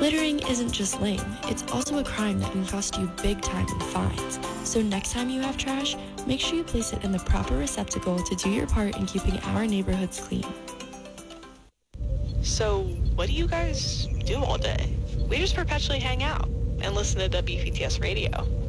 Littering isn't just lame, it's also a crime that can cost you big time in fines. So next time you have trash, make sure you place it in the proper receptacle to do your part in keeping our neighborhoods clean. So, what do you guys do all day? We just perpetually hang out and listen to WPTS radio.